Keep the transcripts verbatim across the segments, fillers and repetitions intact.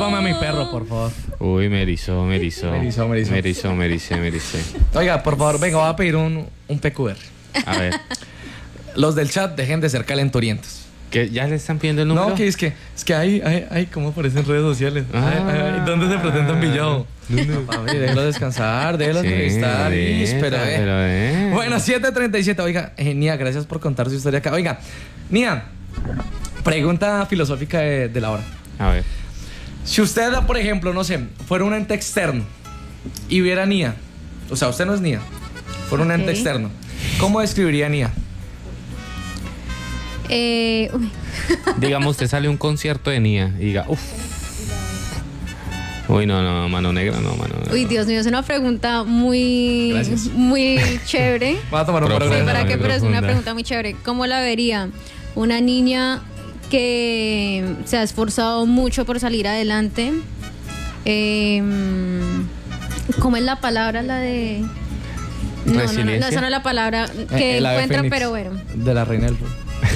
Devuélvame a mi perro, por favor. Uy, me erizó, me erizó. Me erizó, me erizó. Me erizó, me ericé, me ericé. Oiga, por favor, venga, voy a pedir un, un P Q R. A ver. Los del chat dejen de ser calenturientos. ¿Que ya le están pidiendo el número? No, que es que, es que hay, hay, hay, ¿cómo aparecen en redes sociales? Ah. Ay, ay, ay, ¿dónde se presentan Villado? No, no. Papi, déjelo descansar, déjelo Sí, entrevistar. ahorita, Pero, eh. pero, eh. Bueno, siete treinta y siete. Oiga, eh, Nia, gracias por contar su historia acá. Oiga, Nia, pregunta filosófica de, de la hora. A ver. Si usted, por ejemplo, no sé, fuera un ente externo y viera a Nia, o sea, usted no es Nia, fuera un ente Ok. externo, ¿cómo describiría a Nia? Eh, uy. Digamos, usted sale a un concierto de Nia y diga, uff. Uy, no, no, mano negra, no, mano negra. Uy, Dios mío, es una pregunta muy, Gracias. muy chévere. Voy a tomar un Profunda. Sí, programa. para muy qué, pero es una profunda. pregunta muy chévere. ¿Cómo la vería? Una niña que se ha esforzado mucho por salir adelante. Eh, ¿Cómo es la palabra? La de... No, no, no, no, ¿Resiliencia? esa no es la palabra Eh, que el ave encuentran, fénix pero bueno. De la reina del...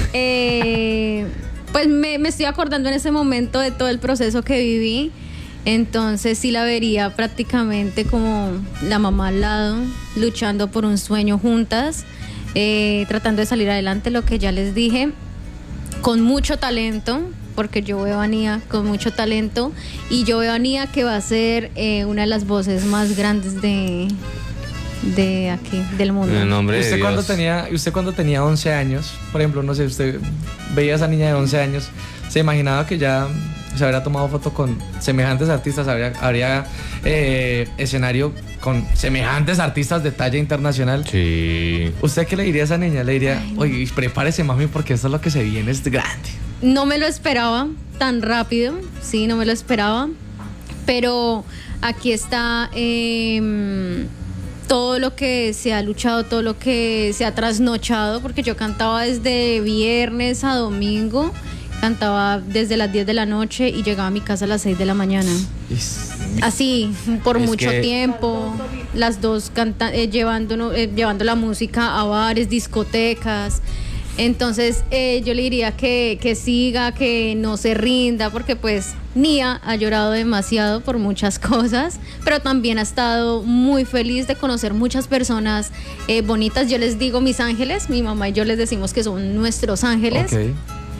Eh, pues me, me estoy acordando en ese momento de todo el proceso que viví. Entonces sí la vería prácticamente como la mamá al lado, luchando por un sueño juntas, eh, tratando de salir adelante, lo que ya les dije, con mucho talento, porque yo veo a Nia con mucho talento y yo veo a Nia que va a ser eh, una de las voces más grandes de, de aquí, del mundo. En el nombre de ¿Usted Dios. cuando tenía, usted cuando tenía once años, por ejemplo, no sé, usted veía a esa niña de once años, se imaginaba que ya se habría tomado foto con semejantes artistas, habría, habría eh, escenario con semejantes artistas de talla internacional? Sí. ¿Usted qué le diría a esa niña? Le diría, oye, prepárese, mami, porque esto es lo que se viene, es grande. No me lo esperaba tan rápido, sí, no me lo esperaba, pero aquí está eh, todo lo que se ha luchado, todo lo que se ha trasnochado, porque yo cantaba desde viernes a domingo, cantaba desde las diez de la noche y llegaba a mi casa a las seis de la mañana. Así, por Es mucho que- tiempo, las dos canta eh, llevándonos, eh, llevando la música a bares, discotecas. Entonces eh, yo le diría que, que siga, que no se rinda, porque pues Nia ha llorado demasiado por muchas cosas, pero también ha estado muy feliz de conocer muchas personas eh, bonitas. Yo les digo mis ángeles, mi mamá y yo les decimos que son nuestros ángeles. Ok.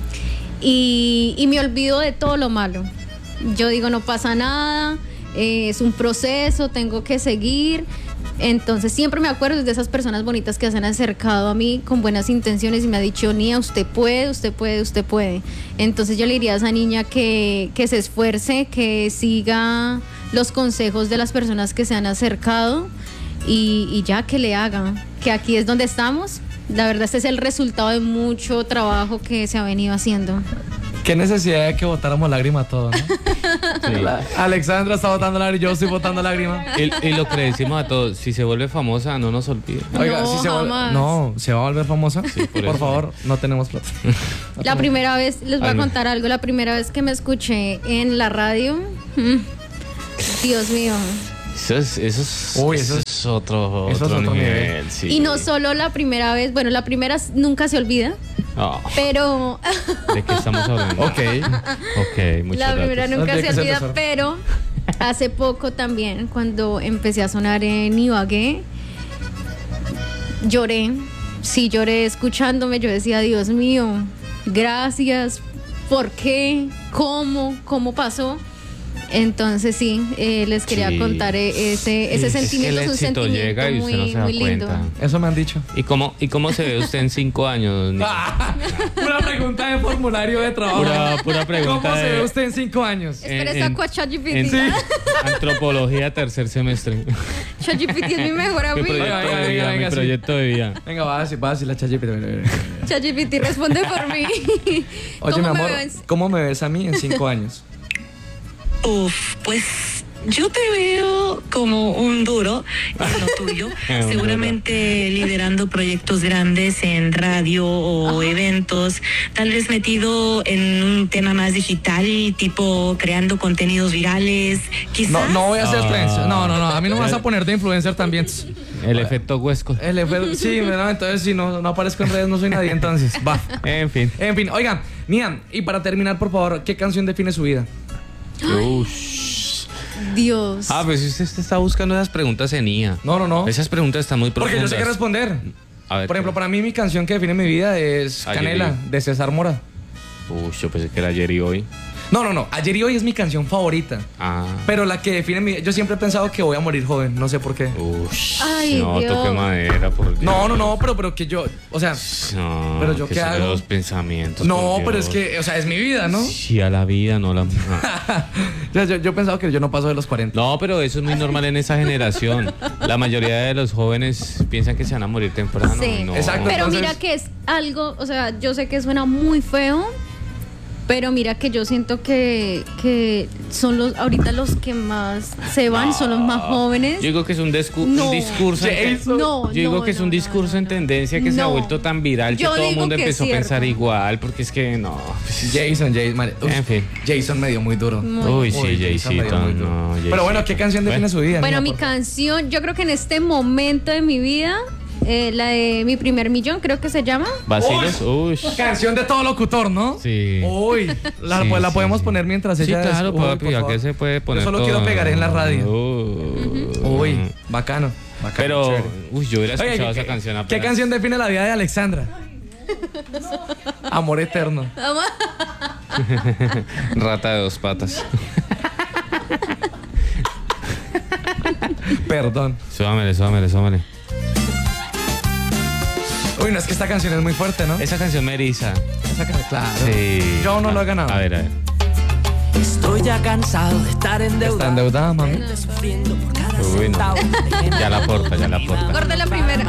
Y, y me olvido de todo lo malo. Yo digo, no pasa nada, eh, es un proceso, tengo que seguir. Entonces siempre me acuerdo de esas personas bonitas que se han acercado a mí con buenas intenciones y me ha dicho, Nia, usted puede, usted puede, usted puede. Entonces yo le diría a esa niña que, que se esfuerce, que siga los consejos de las personas que se han acercado y, y ya que le haga, que aquí es donde estamos. La verdad, este es el resultado de mucho trabajo que se ha venido haciendo. Qué necesidad de que botáramos lágrima a todos, ¿no? Sí. La- Alexandra está botando lágrima, yo estoy botando lágrima. Y, y lo que le decimos a todos, si se vuelve famosa, no nos olvide. Oiga, No, si se vuelve- jamás. no, ¿se va a volver famosa? por por eso. favor, no tenemos plata. La primera vez, les voy a Ay, no. contar algo, la primera vez que me escuché en la radio, mm, Dios mío. Eso es, eso es, Uy, eso eso es otro, eso es otro otro nivel. nivel. Sí. Y no solo la primera vez, bueno, la primera nunca se olvida, Oh, pero ¿de qué estamos hablando? Ok. Ok, muchas la primera gracias. nunca Tiene se que ser olvida, tesoro. pero hace poco también, cuando empecé a sonar en Ibagué, lloré, sí lloré escuchándome, yo decía, Dios mío, gracias, ¿por qué? ¿Cómo? ¿Cómo pasó? Entonces sí, eh, les quería Sí. contar eh, ese, ese Es que sentimiento, el es un éxito sentimiento llega y usted muy, no se da muy lindo. cuenta. Eso me han dicho. ¿Y cómo, ¿Y cómo se ve usted en cinco años? Nico? Una pregunta de formulario de trabajo. Pura, pura pregunta ¿Cómo se de ve usted en cinco años? Espera, En- saco a en- ChatGPT. en- ¿sí? antropología tercer semestre. ChatGPT es mi mejor Mi amigo. proyecto Venga, de venga, vida, venga, mi sí. proyecto de vida. Venga, va a decir, va a decir la ChatGPT. ChatGPT responde por mí. Oye, ¿Cómo mi me amor, ves? ¿cómo me ves a mí en cinco años? Uf, pues yo te veo como un duro en lo tuyo, Un seguramente liderando proyectos grandes en radio o eventos, tal vez metido en un tema más digital, tipo creando contenidos virales, quizás. No, no voy a ser Ah. influencer. No, no, no. A mí no me vas a poner de influencer también. El efecto Huesco. El efe- sí, no, entonces si no, no aparezco en redes no soy nadie, entonces. Va. En fin. En fin, oigan, Nia, y para terminar, por favor, ¿qué canción define su vida? Ush. Dios. Ah, pues usted está buscando esas preguntas en I A. No, no, no. Esas preguntas están muy Porque profundas. yo sé qué responder. A ver, Por ejemplo, ¿qué? para mí mi canción que define mi vida es Ayer Canela, y- de César Mora. Uy, yo pensé que era ayer y hoy. No, no, no. Ayer y hoy es mi canción favorita. Ah. Pero la que define mi... Yo siempre he pensado que voy a morir joven. No sé por qué. Ush. Ay, no, Dios. toque madera, por Dios. No, no, no. Pero, pero que yo... O sea... No, Pero yo que qué son hago. Los pensamientos. No, por pero es Dios. que... O sea, es mi vida, ¿no? Sí, a la vida, no la. No. O sea, yo, yo he pensado que yo no paso de los cuarenta. No, pero eso es muy normal en esa generación. La mayoría de los jóvenes piensan que se van a morir temprano. Sí. No. Exacto. Pero entonces- mira que es algo, o sea, yo sé que suena muy feo, pero mira que yo siento que, que son los, ahorita los que más se van, son los más jóvenes. Yo digo que es un, discu- No. un discurso. en- Jason. No, Yo digo no, que es no, un no, discurso no, en no. tendencia que se ha No. vuelto tan viral que Yo todo el digo mundo que empezó a es pensar cierto. igual, porque es que no. Jason, Jason... madre, uf, En fin. Jason me dio muy duro. Muy Uy, Uy, sí, Jason me dio Jaycito. muy duro. No, Pero bueno, ¿qué Jaycito. canción define Bueno, su vida? Bueno, niña, mi por favor? canción, yo creo que en este momento de mi vida, eh, la de Mi Primer Millón, creo que se llama. Vacilos, uy. Canción de todo locutor, ¿no? Sí. Uy, la, Sí, pues, la sí, podemos sí. poner mientras Sí, ella... es- claro, Uy, papi, por ¿a favor. qué se puede poner Yo solo todo? quiero pegar en la radio. Uh, Uy, bacano. bacano Pero, chévere. uy, yo hubiera Oye, escuchado ¿qué- esa canción ¿Qué apenas. canción define la vida de Alexandra? Amor eterno. Rata de dos patas. Perdón. Súbamele, súbamele, súbamele. Uy, no, es que esta canción es muy fuerte, ¿no? Esa canción me eriza. Esa can- claro. Sí. Yo no lo he ganado. A ver, a ver. Estoy ya cansado de estar endeudado. Está endeudada, mami. Sufriendo por cada Uy, no. centavo de gente Ya la porta, ya la porta. Corta la primera.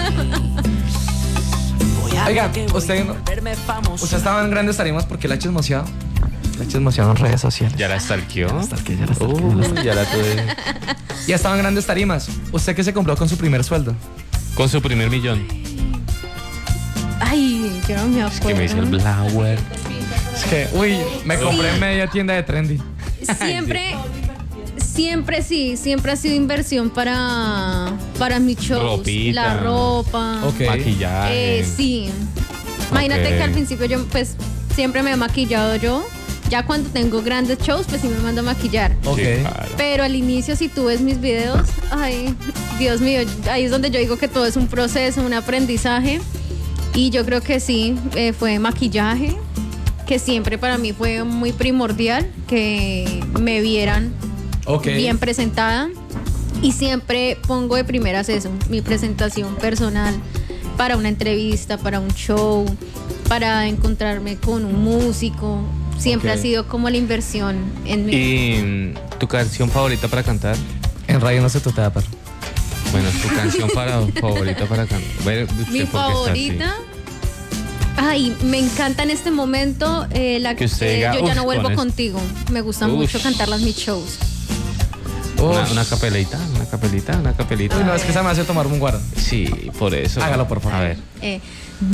Voy a Oiga, lo que voy, usted- volverme famoso. Usted estaba en grandes tarimas porque la ha chismoseado. La ha chismoseado en redes sociales. ¿Ya la stalkeó? Ya la stalkeé, ya la stalkeé, Uy, ya la ya la tuve. Ya estaba en grandes tarimas. ¿Usted qué se compró con su primer sueldo? Con su primer millón. Ay, yo no me acuerdo. Que me dice el Blower. Es que, uy, me compré Sí. media tienda de trendy. Siempre, siempre sí, siempre ha sido inversión para, para mis shows. Ropita. La ropa. Ok. Maquillaje. Eh, sí. Imagínate Ok. que al principio yo pues siempre me he maquillado yo. Ya cuando tengo grandes shows, pues sí me mando a maquillar. Ok. Sí, claro. Pero al inicio, si tú ves mis videos, ay, Dios mío, ahí es donde yo digo que todo es un proceso, un aprendizaje. Y yo creo que sí, eh, fue maquillaje, que siempre para mí fue muy primordial que me vieran Ok. bien presentada. Y siempre pongo de primeras eso, mi presentación personal para una entrevista, para un show, para encontrarme con un músico. Siempre Ok. ha sido como la inversión en mí. ¿Y mm, tu canción favorita para cantar? En radio no se te perro. Bueno, tu canción para, favorita para cantar. Ver, usted, Mi ¿por qué está así? favorita. Ay, me encanta en este momento eh, la Que que usted diga, Yo ya "Uf, no vuelvo con esto". contigo. Me gusta Ush. mucho cantarlas en mis shows. Una, Ush. una capelita, una capelita, una capelita. Uy, no, es que esa me hace tomar un guaro. Sí, por eso. Hágalo, por favor. A ver. Eh,